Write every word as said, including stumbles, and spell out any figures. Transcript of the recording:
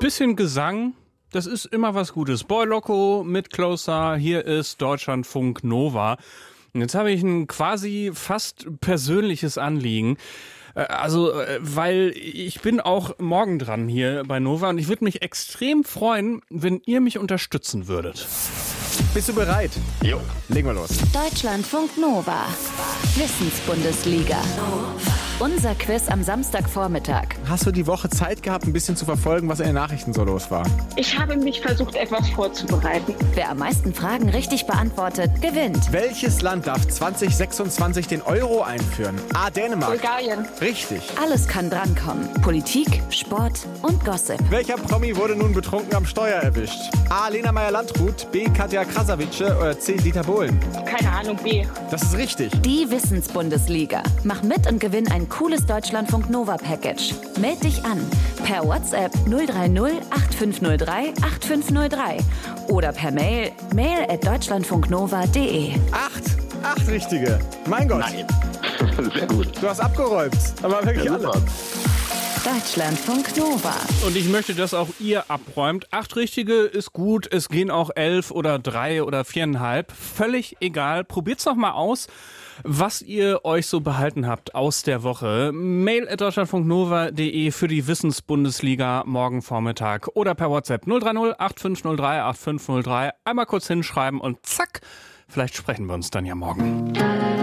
Bisschen Gesang, das ist immer was Gutes. Boy Loco mit Closer, hier ist Deutschlandfunk Nova. Und jetzt habe ich ein quasi fast persönliches Anliegen. Also, weil ich bin auch morgen dran hier bei Nova und ich würde mich extrem freuen, wenn ihr mich unterstützen würdet. Bist du bereit? Jo. Legen wir los. Deutschlandfunk Nova. Wissensbundesliga. Unser Quiz am Samstagvormittag. Hast du die Woche Zeit gehabt, ein bisschen zu verfolgen, was in den Nachrichten so los war? Ich habe mich versucht, etwas vorzubereiten. Wer am meisten Fragen richtig beantwortet, gewinnt. Welches Land darf zwanzig sechsundzwanzig den Euro einführen? A. Dänemark. Bulgarien. Richtig. Alles kann drankommen. Politik, Sport und Gossip. Welcher Promi wurde nun betrunken am Steuer erwischt? A. Lena Meyer-Landrut, B. Katja Krasavice oder C. Dieter Bohlen? Keine Ahnung, B. Das ist richtig. Die Wissensbundesliga. Mach mit und gewinn ein cooles Deutschlandfunk Nova Package. Meld dich an per WhatsApp null drei null acht fünf null drei acht fünf null drei oder per Mail mail at deutschlandfunknova punkt de. Acht. Acht richtige. Mein Gott. Nein. Sehr gut. Du hast abgeräumt. Aber wirklich Ja, alle. super. Deutschlandfunk Nova. Und ich möchte, dass auch ihr abräumt. Acht Richtige ist gut, es gehen auch elf oder drei oder viereinhalb. Völlig egal. Probiert's noch mal aus, was ihr euch so behalten habt aus der Woche. Mail at deutschlandfunknova punkt de für die Wissensbundesliga morgen Vormittag oder per WhatsApp null drei null acht fünf null drei acht fünf null drei. Einmal kurz hinschreiben und zack, vielleicht sprechen wir uns dann ja morgen.